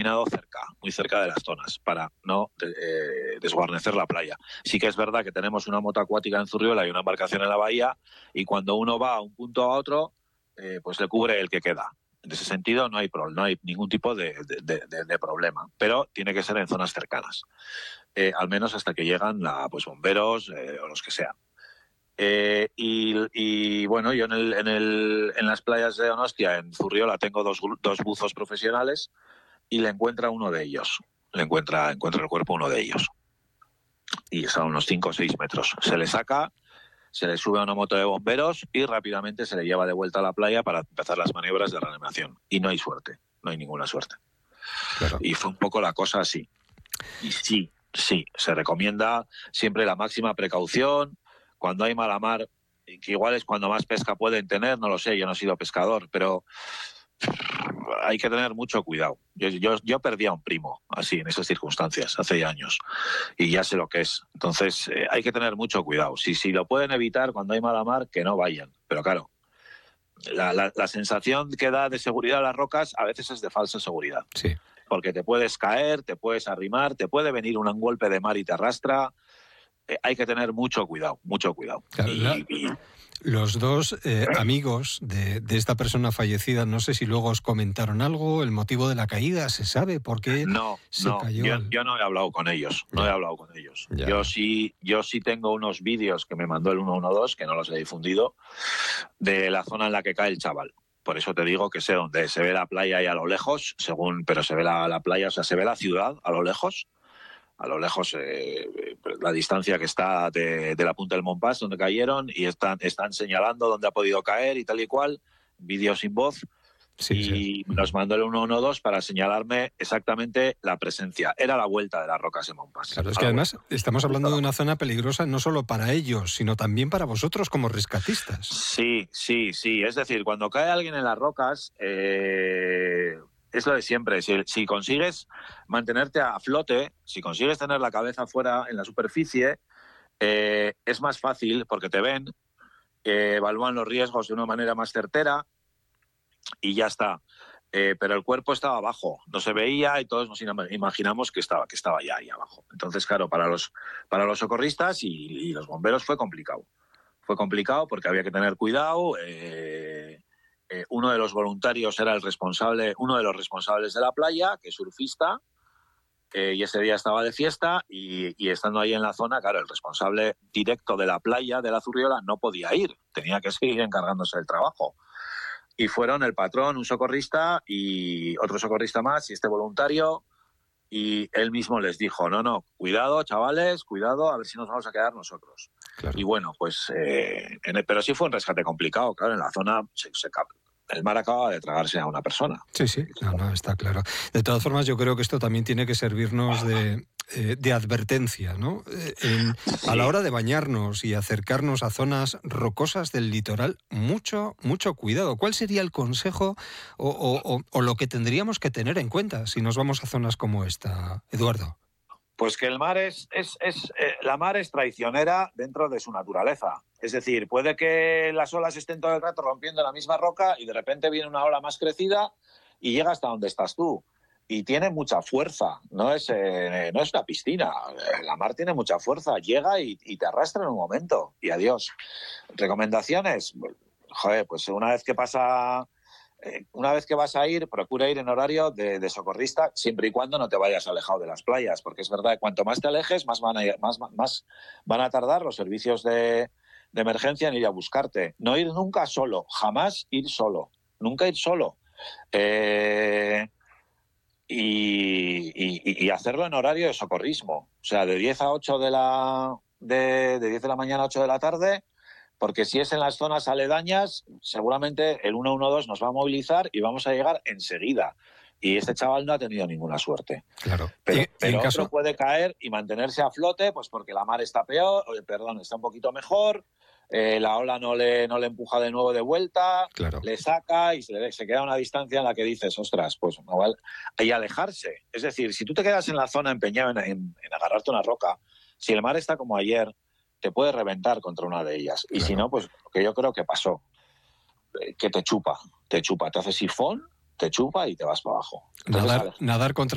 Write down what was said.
destinado muy cerca de las zonas, para no desguarnecer la playa. Sí que es verdad que tenemos una moto acuática en Zurriola y una embarcación en la bahía, y cuando uno va a un punto a otro, pues le cubre el que queda. En ese sentido no hay ningún tipo de problema, pero tiene que ser en zonas cercanas, al menos hasta que llegan pues bomberos o los que sean. Y bueno, yo en las playas de Donostia, en Zurriola, tengo dos buzos profesionales y le encuentra uno de ellos. Encuentra el cuerpo uno de ellos. Y está a unos 5 o 6 metros. Se le saca, se le sube a una moto de bomberos y rápidamente se le lleva de vuelta a la playa para empezar las maniobras de reanimación. Y no hay suerte, no hay ninguna suerte. Claro. Y fue un poco la cosa así. Y sí, se recomienda siempre la máxima precaución. Cuando hay mala mar, que igual es cuando más pesca pueden tener, no lo sé, yo no he sido pescador, pero hay que tener mucho cuidado. Yo perdí a un primo así, en esas circunstancias, hace años, y ya sé lo que es. Entonces hay que tener mucho cuidado. Si lo pueden evitar cuando hay mala mar, que no vayan. Pero claro, la sensación que da de seguridad a las rocas a veces es de falsa seguridad. Sí. Porque te puedes caer, te puedes arrimar, te puede venir un golpe de mar y te arrastra. Hay que tener mucho cuidado, mucho cuidado. Claro, los dos amigos de esta persona fallecida, no sé si luego os comentaron algo, el motivo de la caída, ¿se sabe por qué cayó? Yo no he hablado con ellos, Ya. Yo sí tengo unos vídeos que me mandó el 112, que no los he difundido, de la zona en la que cae el chaval. Por eso te digo que sé dónde se ve la playa ahí a lo lejos, pero se ve la playa, o sea, se ve la ciudad a lo lejos, la distancia que está de la punta del Montpas, donde cayeron, y están señalando dónde ha podido caer y tal y cual, vídeo sin voz, y nos mandó el 112 para señalarme exactamente la presencia. Era la vuelta de las rocas de Montpas. Claro, es que además estamos hablando de una zona peligrosa no solo para ellos, sino también para vosotros como rescatistas. Sí. Es decir, cuando cae alguien en las rocas, es lo de siempre. Si consigues mantenerte a flote, si consigues tener la cabeza fuera en la superficie, es más fácil porque te ven, evalúan los riesgos de una manera más certera y ya está. Pero el cuerpo estaba abajo, no se veía y todos nos imaginamos que estaba ya ahí abajo. Entonces, claro, para los socorristas y los bomberos fue complicado. Fue complicado porque había que tener cuidado. Uno de los voluntarios era uno de los responsables de la playa, que es surfista, y ese día estaba de fiesta y estando ahí en la zona, claro, el responsable directo de la playa de la Zurriola no podía ir, tenía que seguir encargándose del trabajo. Y fueron el patrón, un socorrista y otro socorrista más y este voluntario, y él mismo les dijo, no, cuidado, chavales, cuidado, a ver si nos vamos a quedar nosotros. Claro. Y bueno, pues, pero sí fue un rescate complicado, claro, en la zona el mar acaba de tragarse a una persona. Sí, no, está claro. De todas formas, yo creo que esto también tiene que servirnos de advertencia, ¿no? A la hora de bañarnos y acercarnos a zonas rocosas del litoral, mucho cuidado. ¿Cuál sería el consejo o lo que tendríamos que tener en cuenta si nos vamos a zonas como esta, Eduardo? Pues que el mar la mar es traicionera dentro de su naturaleza. Es decir, puede que las olas estén todo el rato rompiendo la misma roca y de repente viene una ola más crecida y llega hasta donde estás tú. Y tiene mucha fuerza, no es una piscina. La mar tiene mucha fuerza, llega y te arrastra en un momento. Y adiós. Recomendaciones, pues una vez que vas a ir, procura ir en horario de socorrista, siempre y cuando no te vayas alejado de las playas, porque es verdad que cuanto más te alejes, más van a tardar los servicios de emergencia en ir a buscarte. No ir nunca solo, jamás ir solo, nunca ir solo. Y hacerlo en horario de socorrismo, o sea, de 10 a 8 de 10 de la mañana a 8 de la tarde, porque si es en las zonas aledañas, seguramente el 112 nos va a movilizar y vamos a llegar enseguida. Y este chaval no ha tenido ninguna suerte. Claro. Pero en otro puede caer y mantenerse a flote, pues porque la mar está está un poquito mejor, la ola no le empuja de nuevo de vuelta, claro, le saca y se queda a una distancia en la que dices, ostras, pues no vale. Y alejarse. Es decir, si tú te quedas en la zona empeñado en agarrarte una roca, si el mar está como ayer, te puede reventar contra una de ellas. Y si no, pues lo que yo creo que pasó, que te chupa, te hace sifón, te chupa y te vas para abajo. Entonces, nadar contra